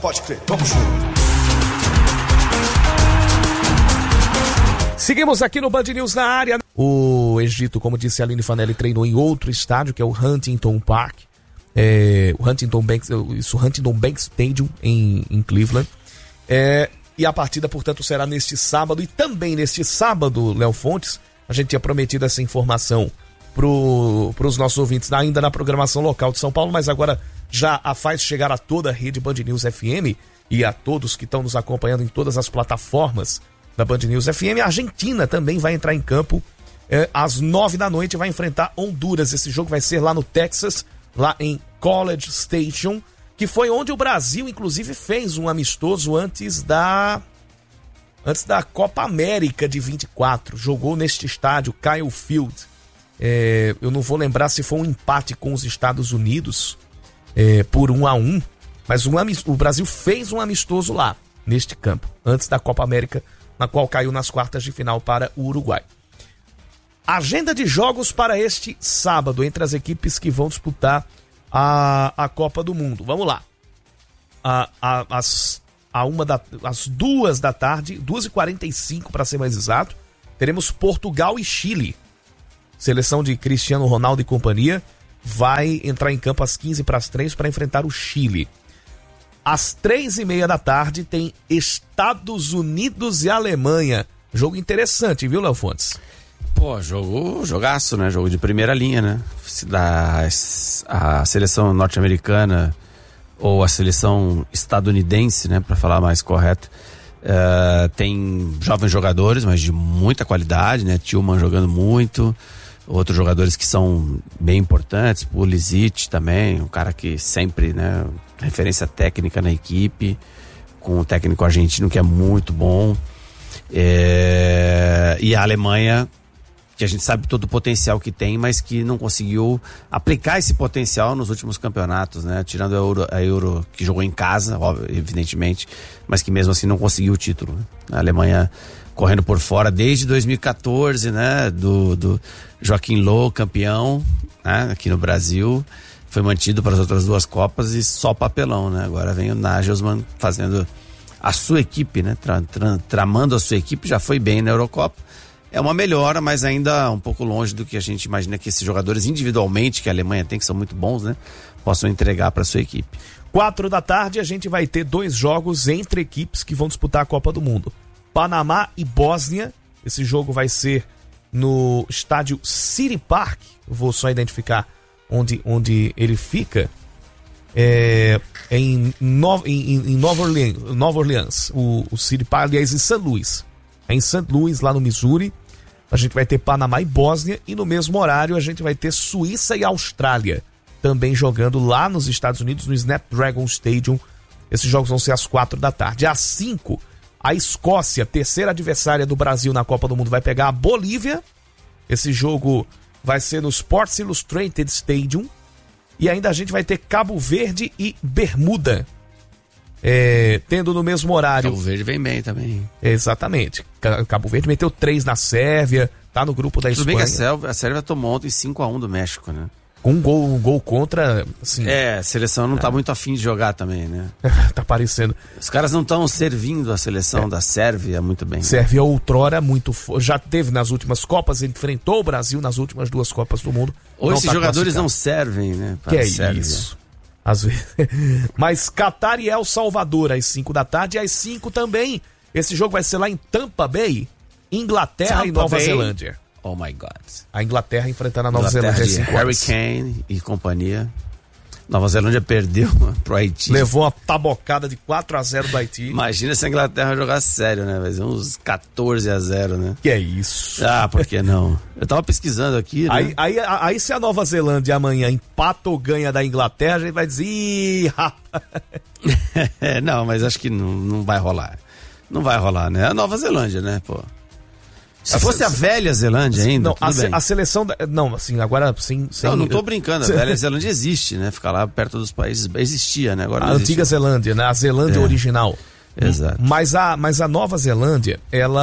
Pode crer, vamos junto. Seguimos aqui no Band News na área. O Egito, como disse a Aline Fanelli, treinou em outro estádio, que é o Huntington Park. O Huntington Bank Stadium em Cleveland. E a partida, portanto, será neste sábado. E também neste sábado, Léo Fontes, a gente tinha prometido essa informação para os nossos ouvintes ainda na programação local de São Paulo, mas agora já a faz chegar a toda a rede Band News FM e a todos que estão nos acompanhando em todas as plataformas da Band News FM. A Argentina também vai entrar em campo às 9 da noite, vai enfrentar Honduras. Esse jogo vai ser lá no Texas, lá em College Station, que foi onde o Brasil, inclusive, fez um amistoso antes da Copa América de 24. Jogou neste estádio, Kyle Field. Eu não vou lembrar se foi um empate com os Estados Unidos por 1-1, mas o Brasil fez um amistoso lá, neste campo, antes da Copa América, na qual caiu nas quartas de final para o Uruguai. Agenda de jogos para este sábado entre as equipes que vão disputar a Copa do Mundo. Vamos lá. Às 2 da tarde, 2h45 para ser mais exato, teremos Portugal e Chile. Seleção de Cristiano Ronaldo e companhia vai entrar em campo às 2:45 para enfrentar o Chile. Às 3:30 da tarde tem Estados Unidos e Alemanha. Jogo interessante, viu, Léo Fontes? Pô, jogaço, né? Jogo de primeira linha, né? A seleção norte-americana ou a seleção estadunidense, né? Para falar mais correto, tem jovens jogadores, mas de muita qualidade, né? Tillman jogando muito, outros jogadores que são bem importantes, Pulisic também, um cara que sempre, né? Referência técnica na equipe, com um técnico argentino que é muito bom. E a Alemanha, que a gente sabe todo o potencial que tem, mas que não conseguiu aplicar esse potencial nos últimos campeonatos, né? Tirando a Euro que jogou em casa, óbvio, evidentemente, mas que mesmo assim não conseguiu o título, né? A Alemanha correndo por fora desde 2014, né? Do Joaquim Low, campeão, né? Aqui no Brasil, foi mantido para as outras duas Copas e só papelão, né? Agora vem o Nagelsmann fazendo a sua equipe, né? Tramando a sua equipe, já foi bem na Eurocopa. É uma melhora, mas ainda um pouco longe do que a gente imagina que esses jogadores individualmente, que a Alemanha tem, que são muito bons, né? Possam entregar para a sua equipe. 4 da tarde a gente vai ter 2 jogos entre equipes que vão disputar a Copa do Mundo. Panamá e Bósnia. Esse jogo vai ser no estádio City Park. Vou só identificar onde ele fica. Em Nova Orleans. O City Park, aliás, em St. Louis. Em St. Louis, lá no Missouri. A gente vai ter Panamá e Bósnia. E no mesmo horário a gente vai ter Suíça e Austrália também jogando lá nos Estados Unidos, no Snapdragon Stadium. Esses jogos vão ser às 4 da tarde. Às 5, a Escócia, terceira adversária do Brasil na Copa do Mundo, vai pegar a Bolívia. Esse jogo vai ser no Sports Illustrated Stadium. E ainda a gente vai ter Cabo Verde e Bermuda, tendo no mesmo horário. Cabo Verde vem bem também. Exatamente. Cabo Verde meteu 3 na Sérvia, tá no grupo da Espanha. Tudo bem que a Sérvia tomou ontem 5-1 do México, né? Com um gol contra, assim... A seleção não tá muito afim de jogar também, né? Tá parecendo. Os caras não estão servindo a seleção da Sérvia muito bem. Sérvia outrora muito... Já teve nas últimas Copas, enfrentou o Brasil nas últimas 2 Copas do Mundo. Ou esses jogadores não servem, né? Que é isso. Às vezes. Mas Catar e El Salvador às 5 da tarde. E às 5 também, esse jogo vai ser lá em Tampa Bay, Inglaterra e Nova Zelândia. Oh my God. A Inglaterra enfrentando a Nova Zelândia. Harry Kane e companhia. Nova Zelândia perdeu pro Haiti. Levou uma tabocada de 4-0 do Haiti. Imagina se a Inglaterra jogar sério, né? Vai ser uns 14-0, né? Que é isso? Ah, por que não? Eu tava pesquisando aqui, né? Aí se a Nova Zelândia amanhã empata ou ganha da Inglaterra, a gente vai dizer, ih, rapaz. Não, mas acho que não vai rolar. Não vai rolar, né? A Nova Zelândia, né, pô? Se fosse a velha Zelândia ainda, não, tudo bem. A seleção... Não, assim, agora sim... Não tô brincando. A velha Zelândia existe, né? Ficar lá perto dos países... Existia, né? Agora a antiga Zelândia, né? A Zelândia original. Exato. Mas a Nova Zelândia,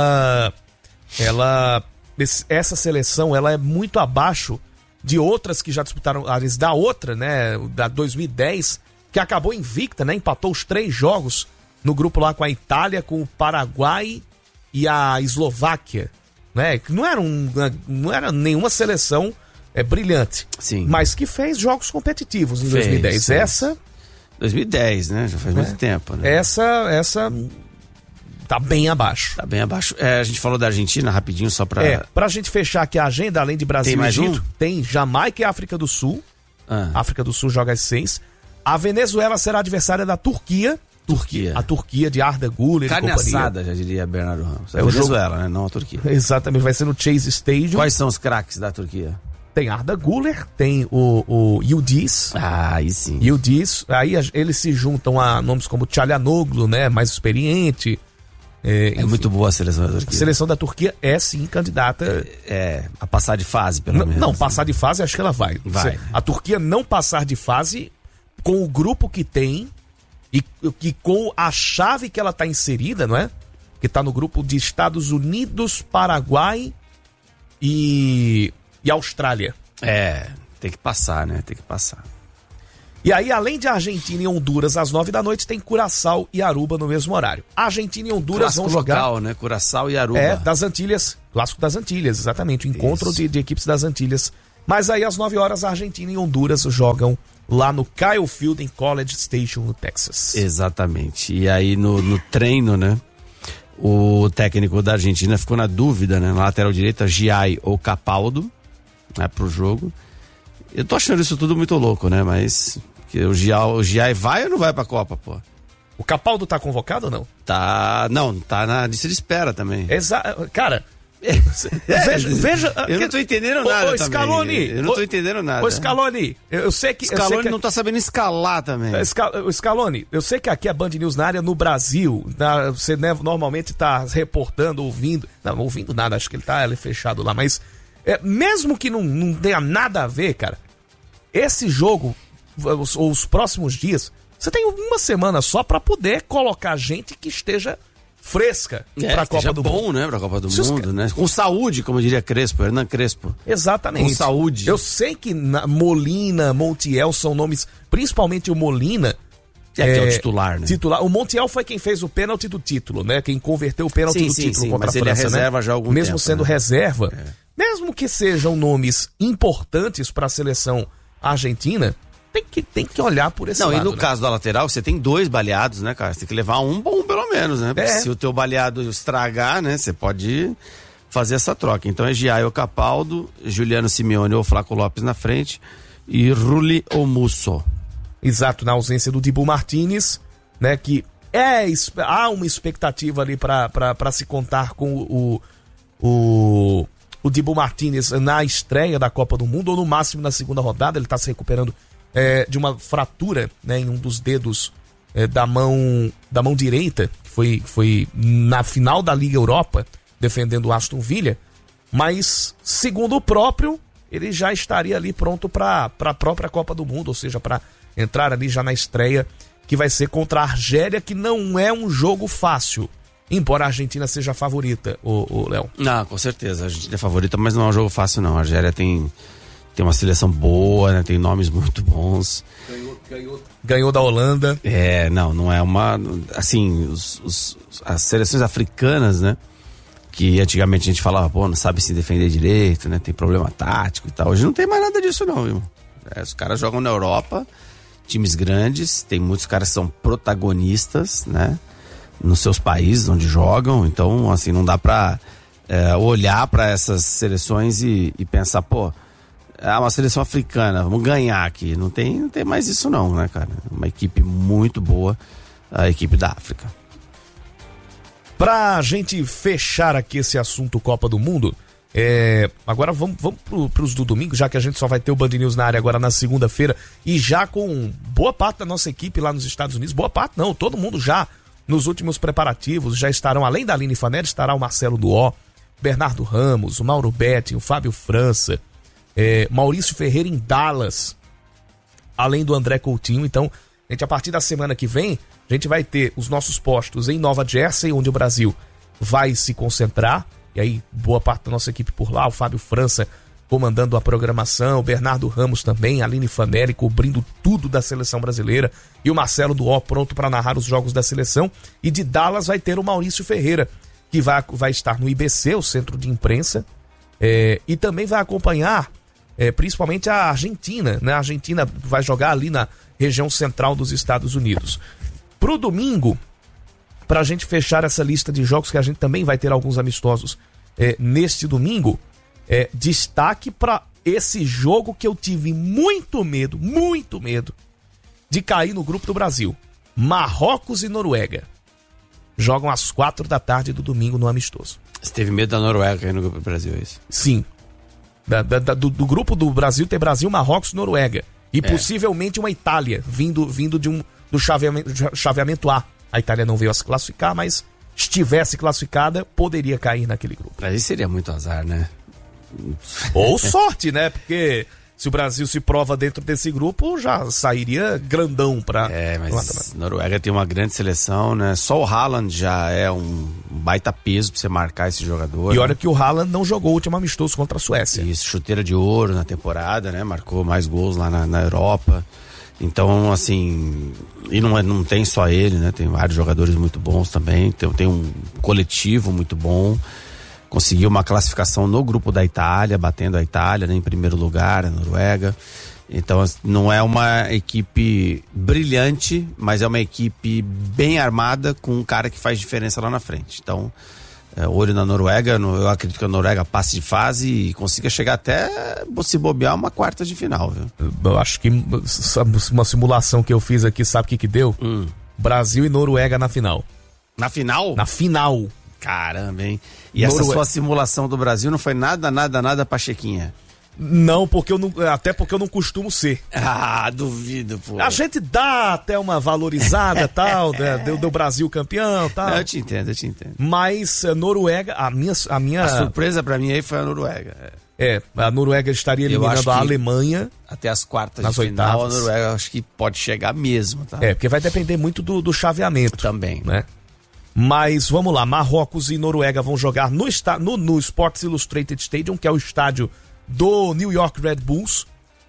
essa seleção, ela é muito abaixo de outras que já disputaram... Da outra, né? Da 2010, que acabou invicta, né? Empatou os 3 jogos no grupo lá com a Itália, com o Paraguai e a Eslováquia, né? Não era nenhuma seleção brilhante, sim, mas que fez jogos competitivos em 2010. Fez. Essa... 2010, né? Já faz muito tempo, né? Essa tá bem abaixo. Tá bem abaixo. A gente falou da Argentina rapidinho, só pra... Pra gente fechar aqui a agenda, além de Brasil e Egito, tem Jamaica e África do Sul. África do Sul joga às 6. A Venezuela será adversária da Turquia. A Turquia de Arda Güler e companhia. Carne assada, já diria Bernardo Ramos. É a Venezuela, né? Não a Turquia. Exatamente, vai ser no Chase Stadium. Quais são os craques da Turquia? Tem Arda Güler, tem o Yildiz. Aí sim. Yildiz, aí eles se juntam a nomes como Çalhanoğlu, né? Mais experiente. É muito boa a seleção da Turquia. A seleção da Turquia é sim candidata. A passar de fase, pelo menos. Não, passar de fase acho que ela vai. A Turquia não passar de fase com o grupo que tem e com a chave que ela está inserida, não é? Que está no grupo de Estados Unidos, Paraguai e Austrália. Tem que passar, né? Tem que passar. E aí, além de Argentina e Honduras às 9 da noite, tem Curaçao e Aruba no mesmo horário. Argentina e Honduras clássico vão jogar... local, né? Curaçao e Aruba. Das Antilhas. Clássico das Antilhas, exatamente. O encontro de equipes das Antilhas. Mas aí, às 9 horas, Argentina e Honduras jogam lá no Kyle Field, em College Station, no Texas. Exatamente. E aí, no treino, né? O técnico da Argentina ficou na dúvida, né? Na lateral direita, Giai ou Capaldo, né? Pro jogo. Eu tô achando isso tudo muito louco, né? Mas que o Giai vai ou não vai pra Copa, pô? O Capaldo tá convocado ou não? Não, tá na lista de espera também. Cara, veja... Eu não tô entendendo nada Scaloni, eu não tô entendendo nada. Ô, Scaloni, eu sei que... Scaloni não tá sabendo escalar também. Scaloni, eu sei que aqui é Band News na área no Brasil, você normalmente tá reportando, ouvindo... Não ouvindo nada, acho que ele tá fechado lá, mas... mesmo que não tenha nada a ver, cara, esse jogo, os próximos dias, você tem uma semana só pra poder colocar gente que esteja fresca pra Copa do Mundo. Né? Pra Copa do Mundo, né? Com saúde, como diria Crespo, Hernan Crespo. Exatamente. Com saúde. Eu sei que Molina, Montiel são nomes, principalmente o Molina, que é o titular, né? O Montiel foi quem fez o pênalti do título, né? Quem converteu o pênalti do título contra a França, ele é reserva já há algum mesmo tempo, sendo reserva, mesmo que sejam nomes importantes para a seleção argentina, tem que olhar por esse lado. E no caso da lateral, você tem 2 baleados, né, cara? Você tem que levar um bom, pelo menos, né? Porque se o teu baleado estragar, né, você pode fazer essa troca. Então é Giai ou Capaldo, Juliano Simeone ou Flaco Lopes na frente e Rulli ou Musso. Exato, na ausência do Dibu Martínez, né, que há uma expectativa ali para se contar com o Dibu Martínez na estreia da Copa do Mundo, ou no máximo na segunda rodada. Ele está se recuperando de uma fratura, né, em um dos dedos da mão direita, que foi na final da Liga Europa, defendendo o Aston Villa, mas segundo o próprio, ele já estaria ali pronto para a própria Copa do Mundo, ou seja, para entrar ali já na estreia, que vai ser contra a Argélia, que não é um jogo fácil, embora a Argentina seja a favorita, o Léo. Não, com certeza, a Argentina é favorita, mas não é um jogo fácil não. A Argélia tem uma seleção boa, né? Tem nomes muito bons. Ganhou da Holanda. Não é uma... Assim, as seleções africanas, né? Que antigamente a gente falava, não sabe se defender direito, né? Tem problema tático e tal. Hoje não tem mais nada disso não, viu? Os caras jogam na Europa, times grandes, tem muitos caras que são protagonistas, né? Nos seus países onde jogam, então, assim, não dá pra olhar pra essas seleções e pensar, uma seleção africana, vamos ganhar aqui. Não tem mais isso não, né, cara? Uma equipe muito boa, a equipe da África. Pra gente fechar aqui esse assunto Copa do Mundo, agora vamos pros do domingo, já que a gente só vai ter o Band News na área agora na segunda-feira, e já com boa parte da nossa equipe lá nos Estados Unidos, boa parte não, todo mundo já nos últimos preparativos, já estarão, além da Aline Fanelli, estará o Marcelo Duó, Bernardo Ramos, o Mauro Betti, o Fábio França, Maurício Ferreira em Dallas, além do André Coutinho. Então, a partir da semana que vem, a gente vai ter os nossos postos em Nova Jersey, onde o Brasil vai se concentrar, e aí boa parte da nossa equipe por lá, o Fábio França comandando a programação, o Bernardo Ramos também, a Aline Fanelli cobrindo tudo da seleção brasileira e o Marcelo Duó pronto para narrar os jogos da seleção. E de Dallas vai ter o Maurício Ferreira, que vai estar no IBC, o centro de imprensa, e também vai acompanhar principalmente a Argentina, né? A Argentina vai jogar ali na região central dos Estados Unidos. Pro domingo, pra gente fechar essa lista de jogos, que a gente também vai ter alguns amistosos neste domingo, destaque para esse jogo que eu tive muito medo de cair no grupo do Brasil. Marrocos e Noruega. Jogam às 4 da tarde do domingo no amistoso. Você teve medo da Noruega cair no grupo do Brasil, é isso? Sim. Do grupo do Brasil tem Brasil, Marrocos e Noruega. E possivelmente uma Itália, vindo do chaveamento A. A Itália não veio a se classificar, mas estivesse classificada, poderia cair naquele grupo. Aí seria muito azar, né? Ou sorte, né? Porque se o Brasil se prova dentro desse grupo, já sairia grandão pra... mas Noruega tem uma grande seleção, né? Só o Haaland já é um baita peso pra você marcar esse jogador. E olha que o Haaland não jogou o último amistoso contra a Suécia. Isso, chuteira de ouro na temporada, né? Marcou mais gols lá na Europa. Então, assim... E não tem só ele, né? Tem vários jogadores muito bons também. Tem um coletivo muito bom. Conseguiu uma classificação no grupo da Itália, batendo a Itália, né, em primeiro lugar, a Noruega. Então não é uma equipe brilhante, mas é uma equipe bem armada com um cara que faz diferença lá na frente. Então, olho na Noruega, eu acredito que a Noruega passe de fase e consiga chegar até, se bobear, uma quarta de final, viu? Eu acho que uma simulação que eu fiz aqui, sabe o que deu? Brasil e Noruega na final. Na final? Na final. Caramba, hein? E essa sua simulação do Brasil não foi nada pachequinha? Não, até porque eu não costumo ser. Ah, duvido, pô. A gente dá até uma valorizada tal, do Brasil campeão tal. Eu te entendo. Mas Noruega, a minha... A surpresa pra mim aí foi a Noruega. A Noruega estaria eliminando a Alemanha. Até as quartas nas de final, oitavas. A Noruega acho que pode chegar mesmo, tá? Porque vai depender muito do chaveamento. Também. Né? Mas vamos lá, Marrocos e Noruega vão jogar no Sports Illustrated Stadium, que é o estádio do New York Red Bulls,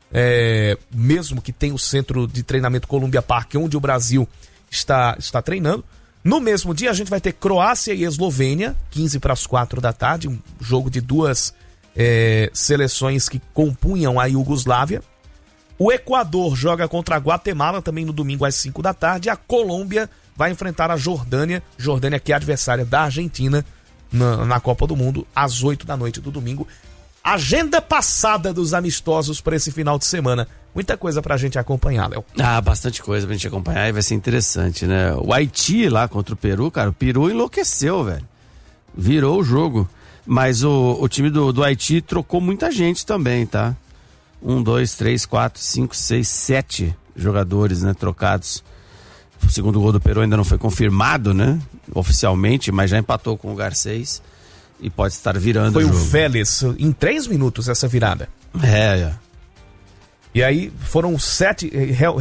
mesmo que tem o centro de treinamento Columbia Park, onde o Brasil está treinando. No mesmo dia a gente vai ter Croácia e Eslovênia, 15 para as 4 da tarde, um jogo de duas seleções que compunham a Iugoslávia. O Equador joga contra a Guatemala também no domingo às 5 da tarde. A Colômbia vai enfrentar a Jordânia, que é adversária da Argentina na Copa do Mundo, às 8 da noite do domingo. Agenda passada dos amistosos para esse final de semana. Muita coisa pra gente acompanhar, Léo. Bastante coisa pra gente acompanhar e vai ser interessante, né? O Haiti lá contra o Peru, cara, o Peru enlouqueceu, velho. Virou o jogo. Mas o time do Haiti trocou muita gente também, tá? 1, 2, 3, 4, 5, 6, 7 jogadores, né, trocados. O segundo gol do Peru ainda não foi confirmado, né? Oficialmente, mas já empatou com o Garcês e pode estar virando o jogo. Foi o Vélez, em 3 minutos essa virada. E aí foram 7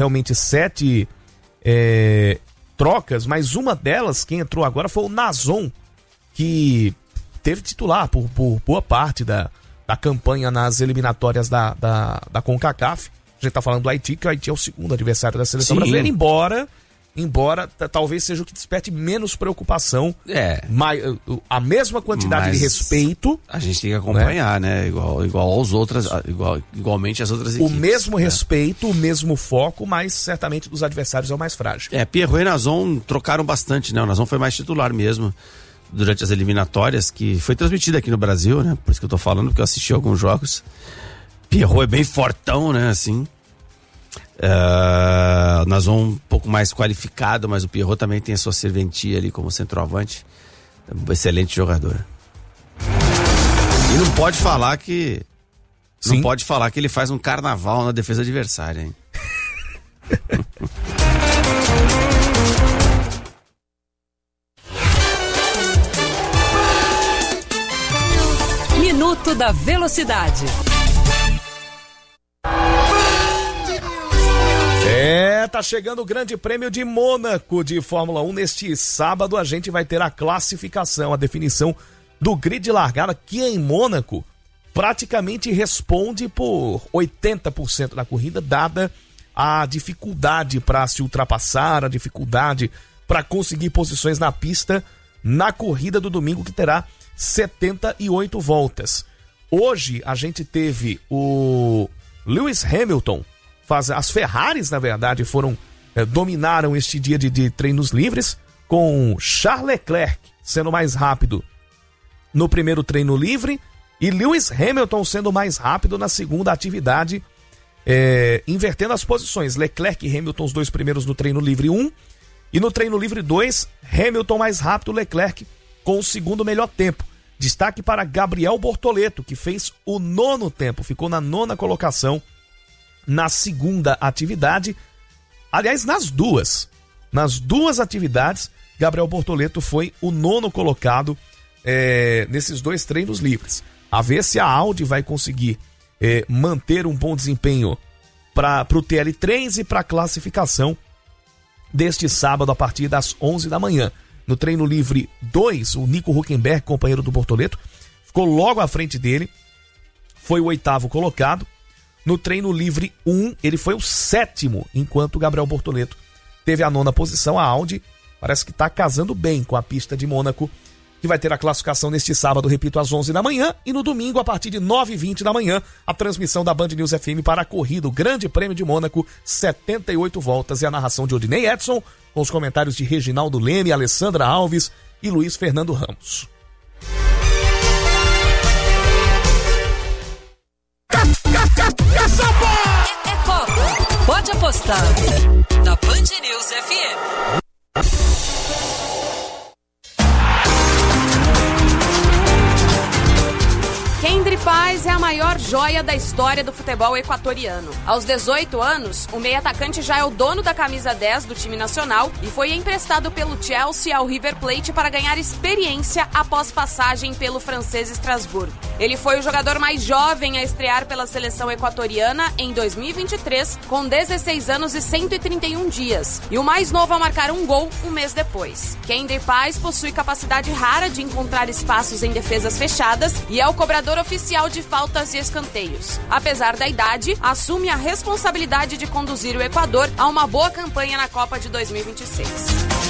trocas, mas uma delas, quem entrou agora foi o Nazon, que teve titular por boa parte da campanha nas eliminatórias da CONCACAF. A gente tá falando do Haiti, que o Haiti é o segundo adversário da seleção brasileira, embora talvez seja o que desperte menos preocupação, mas a mesma quantidade de respeito. A gente tem que acompanhar, né? Igual aos outros, igualmente as outras equipes. O mesmo respeito, o mesmo foco, mas certamente dos adversários é o mais frágil. Pierrot e Nazon trocaram bastante, né? O Nazon foi mais titular mesmo durante as eliminatórias, que foi transmitida aqui no Brasil, né? Por isso que eu tô falando, porque eu assisti alguns jogos. Pierrot é bem fortão, né? Assim. Nazon um pouco mais qualificado, mas o Pierrot também tem a sua serventia ali como centroavante. Um excelente jogador. E não pode falar que ele faz um carnaval na defesa adversária, hein? Minuto da Velocidade. Tá chegando o Grande Prêmio de Mônaco de Fórmula 1. Neste sábado a gente vai ter a classificação, a definição do grid de largada, que em Mônaco praticamente responde por 80% da corrida, dada a dificuldade para se ultrapassar, a dificuldade para conseguir posições na pista na corrida do domingo, que terá 78 voltas. Hoje a gente teve o Lewis Hamilton, as Ferraris, na verdade, dominaram este dia de treinos livres, com Charles Leclerc sendo mais rápido no primeiro treino livre e Lewis Hamilton sendo mais rápido na segunda atividade, invertendo as posições. Leclerc e Hamilton, os dois primeiros no treino livre 1, e no treino livre 2, Hamilton mais rápido, Leclerc com o segundo melhor tempo. Destaque para Gabriel Bortoleto, que fez o 9º tempo, ficou na 9ª colocação na segunda atividade. Aliás, nas duas atividades, Gabriel Bortoleto foi o 9º colocado nesses dois treinos livres. A ver se a Audi vai conseguir manter um bom desempenho para o TL3 e para a classificação deste sábado a partir das 11 da manhã. No treino livre 2, o Nico Hülkenberg, companheiro do Bortoleto, ficou logo à frente dele, foi o 8º colocado. No treino livre 1, ele foi o 7º, enquanto o Gabriel Bortoleto teve a 9ª posição. A Audi parece que está casando bem com a pista de Mônaco, que vai ter a classificação neste sábado, repito, às 11 da manhã, e no domingo, a partir de 9h20 da manhã, a transmissão da Band News FM para a corrida, o Grande Prêmio de Mônaco, 78 voltas, e a narração de Odinei Edson, com os comentários de Reginaldo Leme, Alessandra Alves e Luiz Fernando Ramos. É Copa. Pode apostar na Band News FM. Kendry Páez é a maior joia da história do futebol equatoriano. Aos 18 anos, o meio-atacante já é o dono da camisa 10 do time nacional e foi emprestado pelo Chelsea ao River Plate para ganhar experiência após passagem pelo francês Estrasburgo. Ele foi o jogador mais jovem a estrear pela seleção equatoriana em 2023, com 16 anos e 131 dias, e o mais novo a marcar um gol um mês depois. Kendry Páez possui capacidade rara de encontrar espaços em defesas fechadas e é o cobrador oficial de faltas e escanteios. Apesar da idade, assume a responsabilidade de conduzir o Equador a uma boa campanha na Copa de 2026.